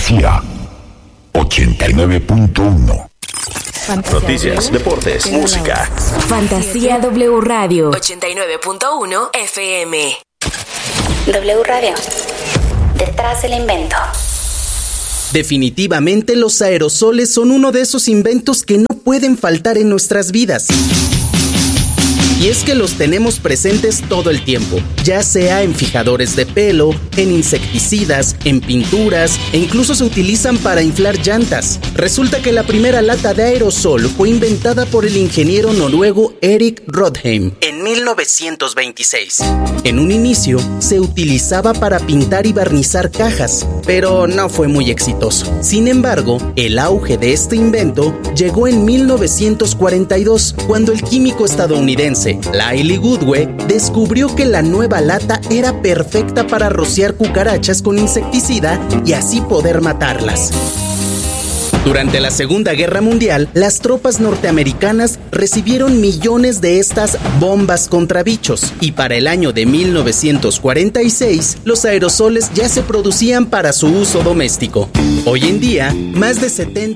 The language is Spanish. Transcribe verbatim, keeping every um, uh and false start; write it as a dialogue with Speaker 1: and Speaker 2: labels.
Speaker 1: Fantasía ochenta y nueve punto uno.
Speaker 2: Noticias, deportes, música.
Speaker 3: Fantasía W Radio ochenta y nueve punto uno F M.
Speaker 4: W Radio. Detrás del invento.
Speaker 5: Definitivamente los aerosoles son uno de esos inventos que no pueden faltar en nuestras vidas. Y es que los tenemos presentes todo el tiempo, ya sea en fijadores de pelo, en insecticidas, en pinturas e incluso se utilizan para inflar llantas. Resulta que la primera lata de aerosol fue inventada por el ingeniero noruego Erik Rodheim en mil novecientos veintiséis. En un inicio se utilizaba para pintar y barnizar cajas, pero no fue muy exitoso. Sin embargo, el auge de este invento llegó en mil novecientos cuarenta y dos, cuando el químico estadounidense Lyle Goodway descubrió que la nueva lata era perfecta para rociar cucarachas con insecticida y así poder matarlas. Durante la Segunda Guerra Mundial, las tropas norteamericanas recibieron millones de estas bombas contra bichos y para el año de mil novecientos cuarenta y seis, los aerosoles ya se producían para su uso doméstico. Hoy en día, más de setenta